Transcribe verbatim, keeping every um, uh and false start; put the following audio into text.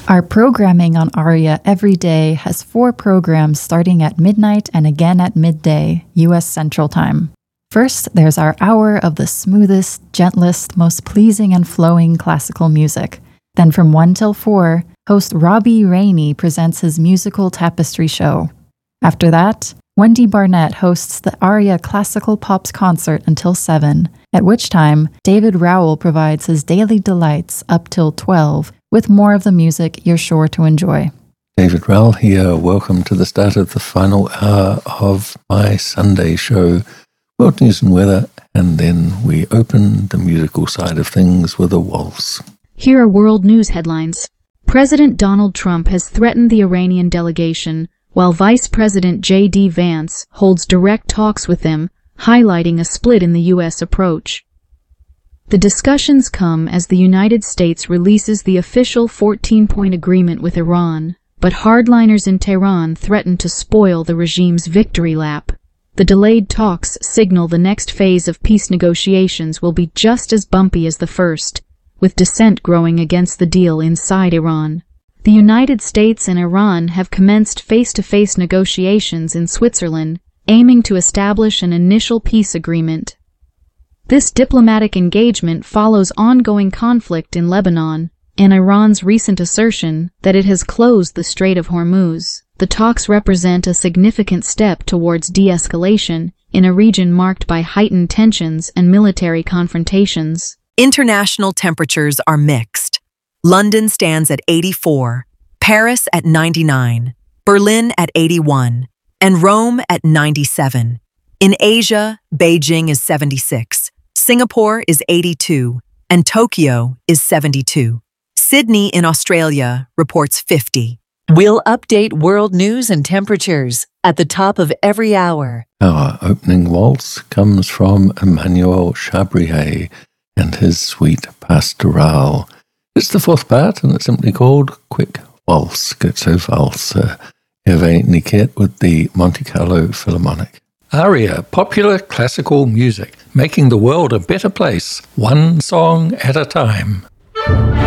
Our programming on Aria every day has four programs starting at midnight and again at midday, U S Central Time. First, there's our hour of the smoothest, gentlest, most pleasing and flowing classical music. Then from one till four, host Robbie Rainey presents his musical tapestry show. After that, Wendy Barnett hosts the Aria Classical Pops concert until seven, at which time David Rowell provides his daily delights up till twelve, with more of the music you're sure to enjoy. David Rowell here. Welcome to the start of the final hour of my Sunday show, World News and Weather, and then we open the musical side of things with a waltz. Here are world news headlines. President Donald Trump has threatened the Iranian delegation, while Vice President J D Vance holds direct talks with them, highlighting a split in the U S approach. The discussions come as the United States releases the official fourteen-point agreement with Iran, but hardliners in Tehran threaten to spoil the regime's victory lap. The delayed talks signal the next phase of peace negotiations will be just as bumpy as the first, with dissent growing against the deal inside Iran. The United States and Iran have commenced face-to-face negotiations in Switzerland, aiming to establish an initial peace agreement. This diplomatic engagement follows ongoing conflict in Lebanon and Iran's recent assertion that it has closed the Strait of Hormuz. The talks represent a significant step towards de-escalation in a region marked by heightened tensions and military confrontations. International temperatures are mixed. London stands at eighty-four, Paris at ninety-nine, Berlin at eighty-one, and Rome at ninety-seven. In Asia, Beijing is seventy-six, Singapore is eighty-two, and Tokyo is seventy-two. Sydney in Australia reports fifty. We'll update world news and temperatures at the top of every hour. Our opening waltz comes from Emmanuel Chabrier and his suite Pastorale. It's the fourth part, and it's simply called Quick Waltz, Scherzo Valse, Hervé Niquet with the Monte Carlo Philharmonic. Aria, popular classical music, making the world a better place, one song at a time.